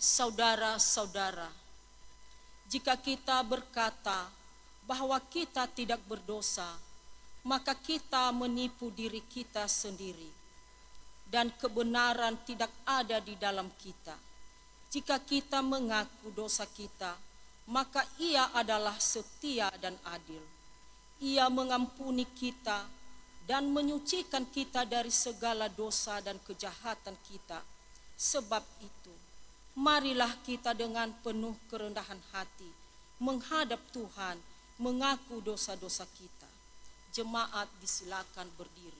Saudara-saudara, jika kita berkata bahwa kita tidak berdosa, maka kita menipu diri kita sendiri, dan kebenaran tidak ada di dalam kita. Jika kita mengaku dosa kita, maka Ia adalah setia dan adil. Ia mengampuni kita dan menyucikan kita dari segala dosa dan kejahatan kita. Sebab itu, marilah kita dengan penuh kerendahan hati menghadap Tuhan, mengaku dosa-dosa kita. Jemaat disilakan berdiri.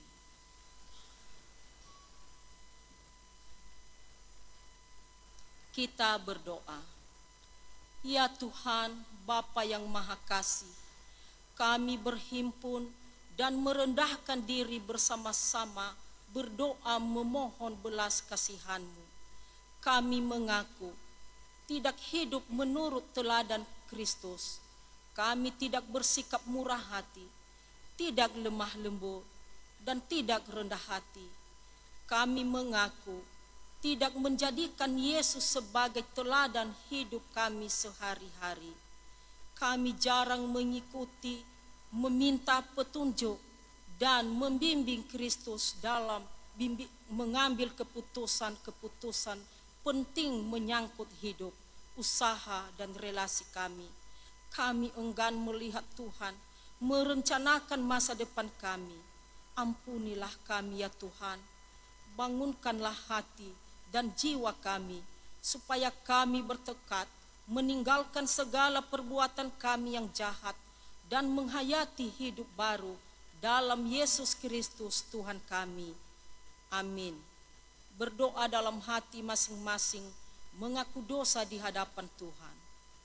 Kita berdoa. Ya Tuhan, Bapa yang Maha Kasih, kami berhimpun dan merendahkan diri bersama-sama berdoa memohon belas kasihan-Mu. Kami mengaku tidak hidup menurut teladan Kristus. Kami tidak bersikap murah hati, tidak lemah lembut, dan tidak rendah hati. Kami mengaku tidak menjadikan Yesus sebagai teladan hidup kami sehari-hari. Kami jarang mengikuti, meminta petunjuk, dan membimbing Kristus dalam mengambil keputusan-keputusan penting menyangkut hidup, usaha, dan relasi kami. Kami enggan melihat Tuhan merencanakan masa depan kami. Ampunilah kami ya Tuhan, bangunkanlah hati dan jiwa kami, supaya kami bertekad meninggalkan segala perbuatan kami yang jahat dan menghayati hidup baru dalam Yesus Kristus Tuhan kami. Amin. Berdoa dalam hati masing-masing, mengaku dosa di hadapan Tuhan.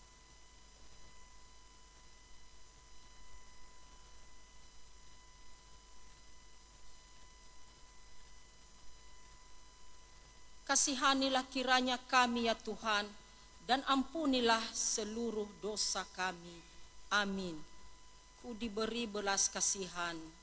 Kasihanilah kiranya kami ya Tuhan, dan ampunilah seluruh dosa kami. Amin. Ku diberi belas kasihan.